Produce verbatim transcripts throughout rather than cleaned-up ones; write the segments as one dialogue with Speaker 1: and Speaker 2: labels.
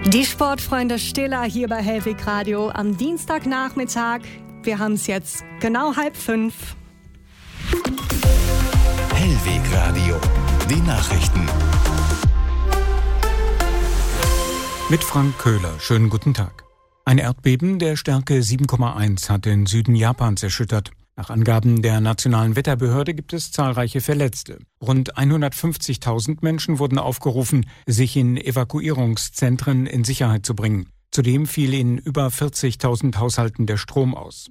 Speaker 1: Die Sportfreunde Stiller hier bei Hellweg Radio am Dienstagnachmittag. Wir haben es jetzt genau halb fünf.
Speaker 2: Hellweg Radio, die Nachrichten.
Speaker 3: Mit Frank Köhler, schönen guten Tag. Ein Erdbeben der Stärke sieben Komma eins hat den Süden Japans erschüttert. Nach Angaben der Nationalen Wetterbehörde gibt es zahlreiche Verletzte. Rund hundertfünfzigtausend Menschen wurden aufgerufen, sich in Evakuierungszentren in Sicherheit zu bringen. Zudem fiel in über vierzigtausend Haushalten der Strom aus.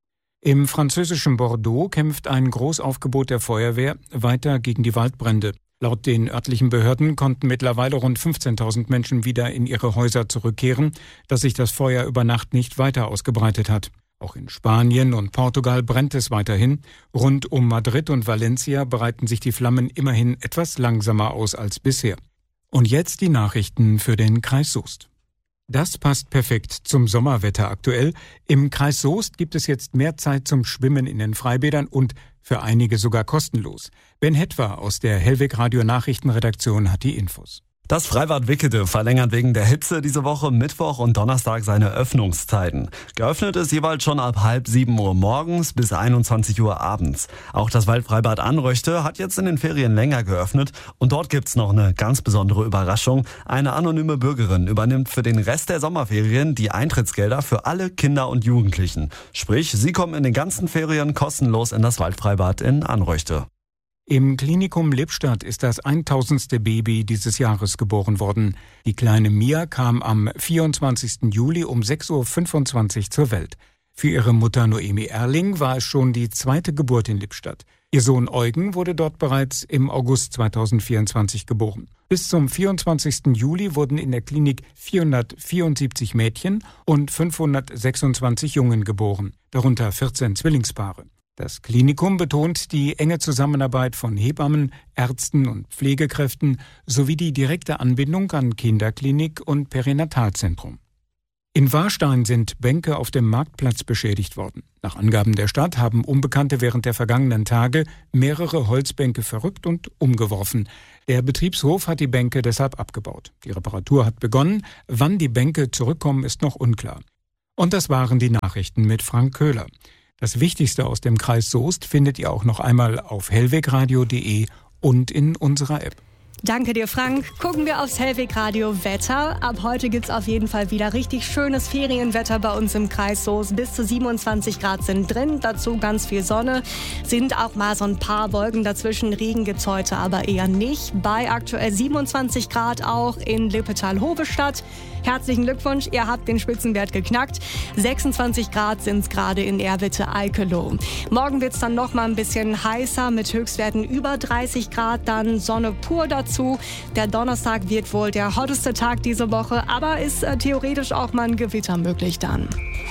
Speaker 3: Im französischen Bordeaux kämpft ein Großaufgebot der Feuerwehr weiter gegen die Waldbrände. Laut den örtlichen Behörden konnten mittlerweile rund fünfzehntausend Menschen wieder in ihre Häuser zurückkehren, dass sich das Feuer über Nacht nicht weiter ausgebreitet hat. Auch in Spanien und Portugal brennt es weiterhin. Rund um Madrid und Valencia breiten sich die Flammen immerhin etwas langsamer aus als bisher. Und jetzt die Nachrichten für den Kreis Soest. Das passt perfekt zum Sommerwetter aktuell. Im Kreis Soest gibt es jetzt mehr Zeit zum Schwimmen in den Freibädern und für einige sogar kostenlos. Ben Hetwer aus der Hellweg Radio Nachrichtenredaktion hat die Infos.
Speaker 4: Das Freibad Wickede verlängert wegen der Hitze diese Woche Mittwoch und Donnerstag seine Öffnungszeiten. Geöffnet ist jeweils schon ab halb sieben Uhr morgens bis einundzwanzig Uhr abends. Auch das Waldfreibad Anröchte hat jetzt in den Ferien länger geöffnet und dort gibt's noch eine ganz besondere Überraschung. Eine anonyme Bürgerin übernimmt für den Rest der Sommerferien die Eintrittsgelder für alle Kinder und Jugendlichen. Sprich, sie kommen in den ganzen Ferien kostenlos in das Waldfreibad in Anröchte.
Speaker 3: Im Klinikum Lippstadt ist das tausendste Baby dieses Jahres geboren worden. Die kleine Mia kam am vierundzwanzigsten Juli um sechs Uhr fünfundzwanzig zur Welt. Für ihre Mutter Noemi Erling war es schon die zweite Geburt in Lippstadt. Ihr Sohn Eugen wurde dort bereits im August zweitausendvierundzwanzig geboren. Bis zum vierundzwanzigsten Juli wurden in der Klinik vierhundertvierundsiebzig Mädchen und fünfhundertsechsundzwanzig Jungen geboren, darunter vierzehn Zwillingspaare. Das Klinikum betont die enge Zusammenarbeit von Hebammen, Ärzten und Pflegekräften sowie die direkte Anbindung an Kinderklinik und Perinatalzentrum. In Warstein sind Bänke auf dem Marktplatz beschädigt worden. Nach Angaben der Stadt haben Unbekannte während der vergangenen Tage mehrere Holzbänke verrückt und umgeworfen. Der Betriebshof hat die Bänke deshalb abgebaut. Die Reparatur hat begonnen. Wann die Bänke zurückkommen, ist noch unklar. Und das waren die Nachrichten mit Frank Köhler. Das Wichtigste aus dem Kreis Soest findet ihr auch noch einmal auf hellwegradio punkt de und in unserer App.
Speaker 1: Danke dir, Frank. Gucken wir aufs Hellweg Radio Wetter. Ab heute gibt's auf jeden Fall wieder richtig schönes Ferienwetter bei uns im Kreis Soest. Bis zu siebenundzwanzig Grad sind drin, dazu ganz viel Sonne. Sind auch mal so ein paar Wolken dazwischen. Regen gibt's heute aber eher nicht. Bei aktuell siebenundzwanzig Grad auch in Lippetal-Hobestadt. Herzlichen Glückwunsch, ihr habt den Spitzenwert geknackt. sechsundzwanzig Grad sind's gerade in Erwitte-Eikeloh. Morgen wird's dann noch mal ein bisschen heißer mit Höchstwerten über dreißig Grad, dann Sonne pur dazu. Der Donnerstag wird wohl der hotteste Tag diese Woche, aber ist äh, theoretisch auch mal ein Gewitter möglich dann.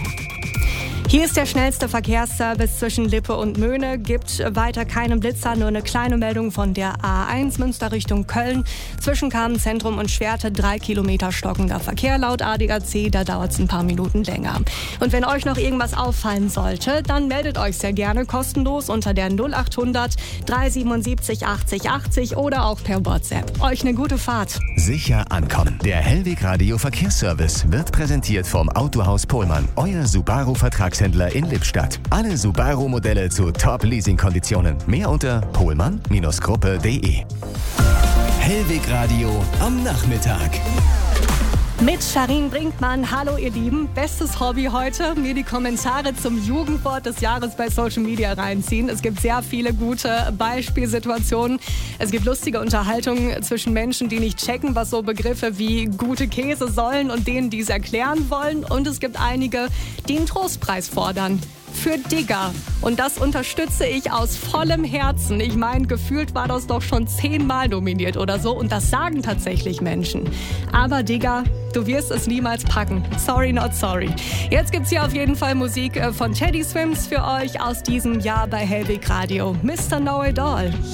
Speaker 1: Hier ist der schnellste Verkehrsservice zwischen Lippe und Möhne. Gibt weiter keine Blitzer, nur eine kleine Meldung von der A eins Münster Richtung Köln. Zwischen Kamenszentrum und Schwerte drei Kilometer stockender Verkehr laut A D A C. Da dauert es ein paar Minuten länger. Und wenn euch noch irgendwas auffallen sollte, dann meldet euch sehr gerne kostenlos unter der null achthundert dreihundertsiebenundsiebzig achtzig achtzig oder auch per WhatsApp. Euch eine gute Fahrt.
Speaker 2: Sicher ankommen. Der Hellweg Radio Verkehrsservice wird präsentiert vom Autohaus Pohlmann, euer Subaru-Vertragshändler in Lippstadt. Alle Subaru-Modelle zu Top-Leasing-Konditionen. Mehr unter pohlmann Gruppe punkt de. Hellweg Radio am Nachmittag.
Speaker 1: Mit Sharin Brinkmann. Hallo ihr Lieben. Bestes Hobby heute, mir die Kommentare zum Jugendwort des Jahres bei Social Media reinziehen. Es gibt sehr viele gute Beispielsituationen. Es gibt lustige Unterhaltungen zwischen Menschen, die nicht checken, was so Begriffe wie gute Käse sollen und denen, die es erklären wollen. Und es gibt einige, die einen Trostpreis fordern. Für Digger. Und das unterstütze ich aus vollem Herzen. Ich meine, gefühlt war das doch schon zehnmal nominiert oder so. Und das sagen tatsächlich Menschen. Aber Digger, du wirst es niemals packen. Sorry, not sorry. Jetzt gibt's hier auf jeden Fall Musik von Teddy Swims für euch aus diesem Jahr bei Hellweg Radio. Mister Know It All.